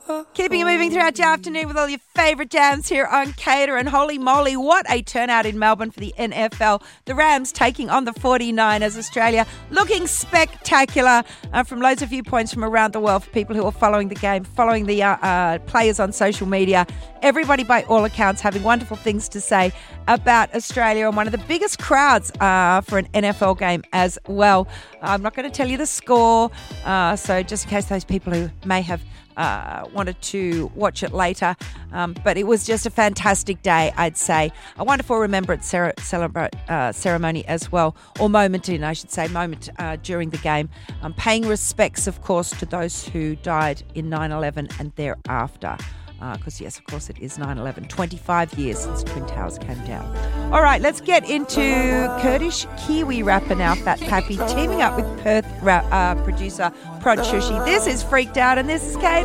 Keeping it moving throughout your afternoon with all your favourite jams here on Cater. And holy moly, what a turnout in Melbourne for the NFL. The Rams taking on the 49ers. Australia looking spectacular from loads of viewpoints from around the world for people who are following the game, following the players on social media. Everybody, by all accounts, having wonderful things to say about Australia, and one of the biggest crowds for an NFL game as well. I'm not going to tell you the score, so just in case those people who may have wanted to watch it later. But it was just a fantastic day, I'd say. A wonderful remembrance ceremony as well, or moment during the game. Paying respects, of course, to those who died in 9/11 and thereafter. Because, yes, of course, it is 9/11. 25 years since Twin Towers came down. All right, let's get into Kurdish Kiwi rapper now, Fat Pappy, teaming up with Perth producer Prod Shushi. This is Freaked Out, and this is Kate.